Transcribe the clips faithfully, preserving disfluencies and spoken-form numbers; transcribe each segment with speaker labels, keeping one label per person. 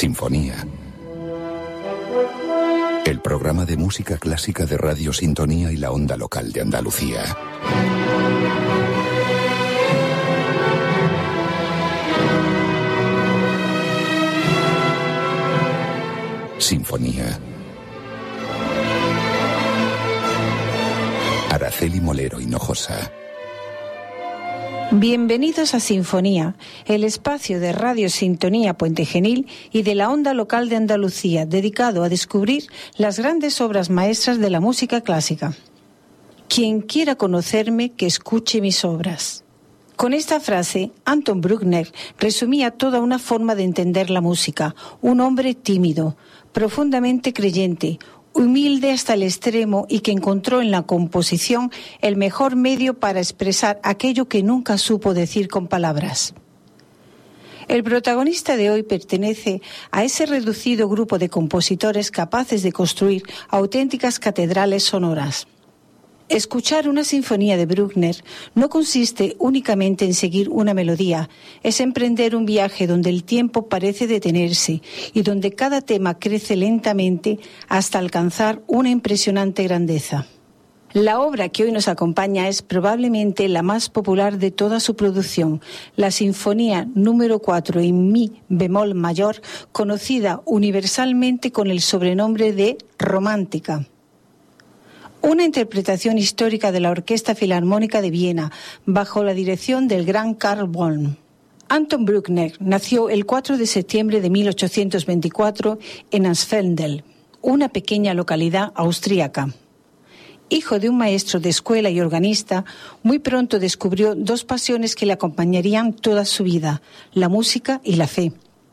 Speaker 1: Sinfonía. El programa de música clásica de Radio Sintonía y la onda local de Andalucía. Sinfonía. Araceli Molero Hinojosa.
Speaker 2: Bienvenidos a Sinfonía, el espacio de Radio Sintonía Puente Genil y de la onda local de Andalucía, dedicado a descubrir las grandes obras maestras de la música clásica. Quien quiera conocerme, que escuche mis obras. Con esta frase, Anton Bruckner resumía toda una forma de entender la música, un hombre tímido, profundamente creyente, humilde hasta el extremo y que encontró en la composición el mejor medio para expresar aquello que nunca supo decir con palabras. El protagonista de hoy pertenece a ese reducido grupo de compositores capaces de construir auténticas catedrales sonoras. Escuchar una sinfonía de Bruckner no consiste únicamente en seguir una melodía, es emprender un viaje donde el tiempo parece detenerse y donde cada tema crece lentamente hasta alcanzar una impresionante grandeza. La obra que hoy nos acompaña es probablemente la más popular de toda su producción, la Sinfonía número cuatro en Mi bemol mayor, conocida universalmente con el sobrenombre de Romántica. Una interpretación histórica de la Orquesta Filarmónica de Viena, bajo la dirección del gran Karl Böhm. Anton Bruckner nació el cuatro de septiembre de mil ochocientos veinticuatro en Ansfelde, una pequeña localidad austríaca. Hijo de un maestro de escuela y organista, muy pronto descubrió dos pasiones que le acompañarían toda su vida, la música y la fe.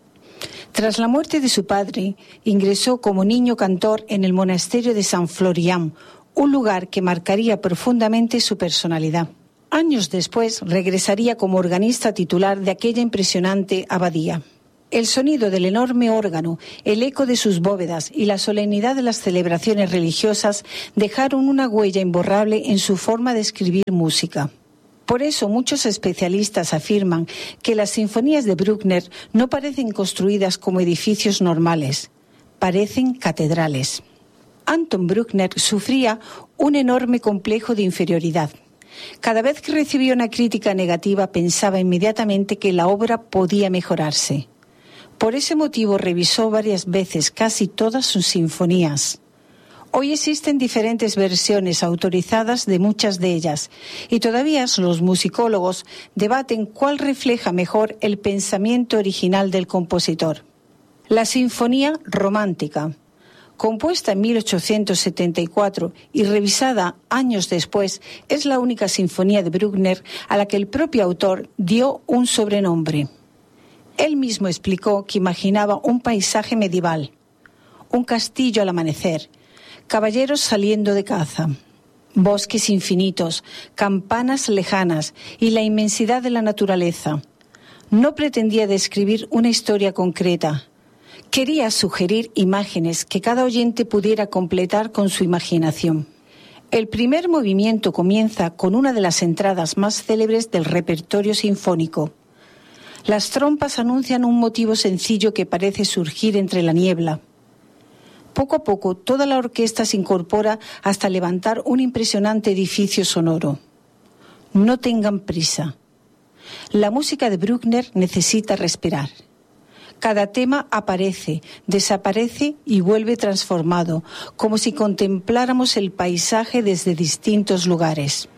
Speaker 2: Tras la muerte de su padre, ingresó como niño cantor en el monasterio de San Florian, un lugar que marcaría profundamente su personalidad. Años después regresaría como organista titular de aquella impresionante abadía. El sonido del enorme órgano, el eco de sus bóvedas y la solemnidad de las celebraciones religiosas dejaron una huella imborrable en su forma de escribir música. Por eso muchos especialistas afirman que las sinfonías de Bruckner no parecen construidas como edificios normales, parecen catedrales. Anton Bruckner sufría un enorme complejo de inferioridad. Cada vez que recibía una crítica negativa pensaba inmediatamente que la obra podía mejorarse. Por ese motivo revisó varias veces casi todas sus sinfonías. Hoy existen diferentes versiones autorizadas de muchas de ellas y todavía los musicólogos debaten cuál refleja mejor el pensamiento original del compositor. La Sinfonía Romántica, compuesta en mil ochocientos setenta y cuatro y revisada años después, es la única sinfonía de Bruckner a la que el propio autor dio un sobrenombre. Él mismo explicó que imaginaba un paisaje medieval, un castillo al amanecer, caballeros saliendo de caza, bosques infinitos, campanas lejanas y la inmensidad de la naturaleza. No pretendía describir una historia concreta. Quería sugerir imágenes que cada oyente pudiera completar con su imaginación. El primer movimiento comienza con una de las entradas más célebres del repertorio sinfónico. Las trompas anuncian un motivo sencillo que parece surgir entre la niebla. Poco a poco, toda la orquesta se incorpora hasta levantar un impresionante edificio sonoro. No tengan prisa. La música de Bruckner necesita respirar. Cada tema aparece, desaparece y vuelve transformado, como si contempláramos el paisaje desde distintos lugares.